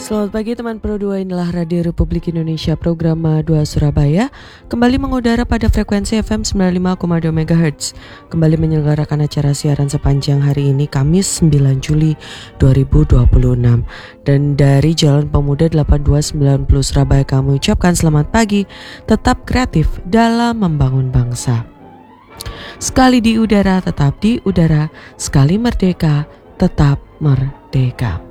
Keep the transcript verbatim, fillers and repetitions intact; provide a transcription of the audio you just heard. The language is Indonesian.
Selamat pagi teman Pro dua, inilah Radio Republik Indonesia program dua Surabaya kembali mengudara pada frekuensi F M sembilan puluh lima koma dua megahertz. Kembali menyelenggarakan acara siaran sepanjang hari ini Kamis sembilan Juli dua ribu dua puluh enam. Dan dari Jalan Pemuda delapan dua sembilan nol Surabaya kami ucapkan selamat pagi, tetap kreatif dalam membangun bangsa. Sekali di udara tetap di udara, sekali merdeka tetap merdeka.